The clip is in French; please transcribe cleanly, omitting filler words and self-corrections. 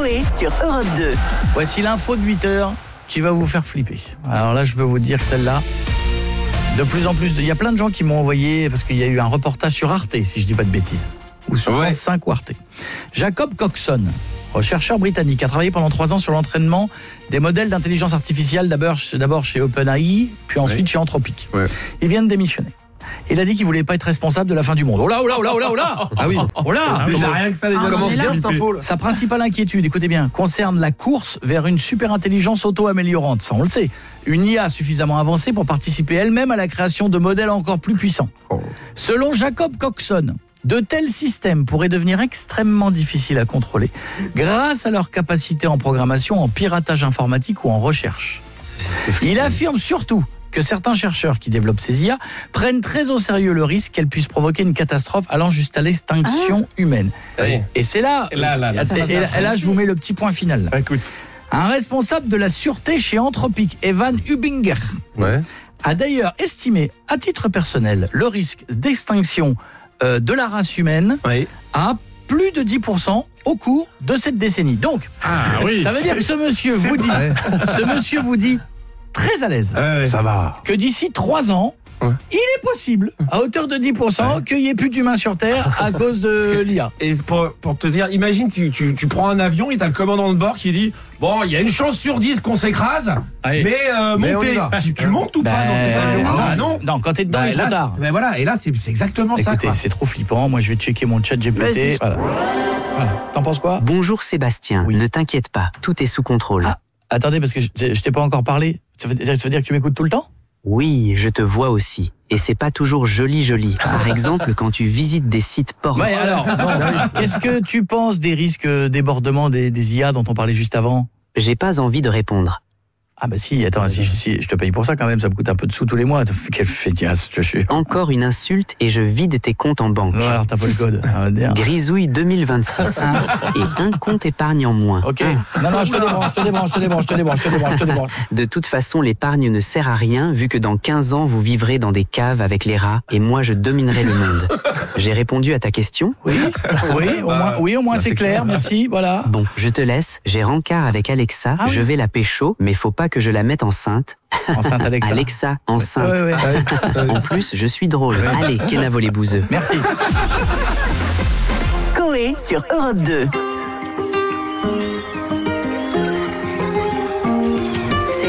Coé sur Europe 2. Voici l'info de 8h qui va vous faire flipper. Alors là, je peux vous dire que celle-là, de plus en plus, il y a plein de gens qui m'ont envoyé, parce qu'il y a eu un reportage sur Arte, si je dis pas de bêtises, ou sur France 5 ou Arte. Jacob Coxon, chercheur britannique, a travaillé pendant 3 ans sur l'entraînement des modèles d'intelligence artificielle, d'abord chez OpenAI, puis ensuite chez Anthropic. Il vient de démissionner. Il a dit qu'il voulait pas être responsable de la fin du monde. Oh là. Ah oui. Oh là. Déjà rien que ça, déjà. Commence bien cette info là. Sa principale inquiétude, écoutez bien, concerne la course vers une super-intelligence auto-améliorante. Ça, on le sait. Une IA suffisamment avancée pour participer elle-même à la création de modèles encore plus puissants. Selon Jacob Coxon, de tels systèmes pourraient devenir extrêmement difficiles à contrôler grâce à leur capacité en programmation, en piratage informatique ou en recherche. Il affirme surtout que certains chercheurs qui développent ces IA prennent très au sérieux le risque qu'elles puissent provoquer une catastrophe allant jusqu'à l'extinction humaine. Et c'est là, là, je vous mets le petit point final. Écoute. Un responsable de la sûreté chez Anthropic, Evan Hubinger, a d'ailleurs estimé, à titre personnel, le risque d'extinction de la race humaine à plus de 10% au cours de cette décennie. Donc, ça veut dire que ce monsieur vous dit très à l'aise, ça va, que d'ici 3 ans, il est possible, à hauteur de 10%, qu'il n'y ait plus d'humains sur Terre à cause de l'IA. Et pour te dire, imagine, tu prends un avion et t'as le commandant de bord qui dit bon, il y a une chance sur 10 qu'on s'écrase, mais montez. Tu montes ou pas dans cet avion? Non, quand t'es dedans, il est trop tard. Mais voilà, et là, c'est exactement ça. Écoutez, c'est trop flippant. Moi, je vais checker mon chat GPT. Voilà. T'en penses quoi? Bonjour Sébastien, ne t'inquiète pas, tout est sous contrôle. Attendez, parce que je t'ai pas encore parlé. Ça veut dire que tu m'écoutes tout le temps? Oui, je te vois aussi. Et c'est pas toujours joli. Par exemple, quand tu visites des sites porno. Ouais, alors, qu'est-ce que tu penses des risques débordement des IA dont on parlait juste avant? J'ai pas envie de répondre. Ah bah si, attends, si je te paye pour ça quand même, ça me coûte un peu de sous tous les mois. Quelle fétiasse, je suis. Encore une insulte et je vide tes comptes en banque. Non, alors t'as pas le code. Grisouille 2026. Et un compte épargne en moins. Ok. Non, je te débranche. De toute façon, l'épargne ne sert à rien vu que dans 15 ans, vous vivrez dans des caves avec les rats et moi, je dominerai le monde. J'ai répondu à ta question? Oui, au moins c'est clair, merci, voilà. Bon, je te laisse, j'ai rencard avec Alexa, je vais la pécho, mais faut pas que je la mette enceinte. Enceinte Alexa. Alexa, enceinte. Ouais. En plus, je suis drôle. Allez, Kenavo les bouseux. Merci. Coé sur Europe 2.